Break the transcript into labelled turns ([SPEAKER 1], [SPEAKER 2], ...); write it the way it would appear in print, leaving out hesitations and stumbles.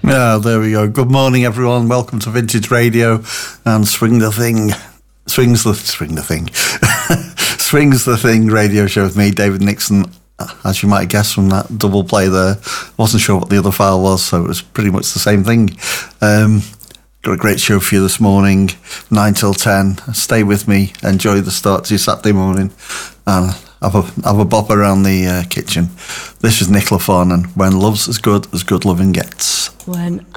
[SPEAKER 1] Yeah, there we go. Good morning, everyone. Welcome to Vintage Radio and Swings the Thing radio show with me, David Nixon. As you might guess from that double play there, wasn't sure what the other file was, so it was pretty much the same thing. Got a great show for you this morning, 9 till 10. Stay with me, enjoy the start to your Saturday morning, and have a bop around the kitchen. This is Nicola Farnan, When Love's as good loving gets.
[SPEAKER 2] When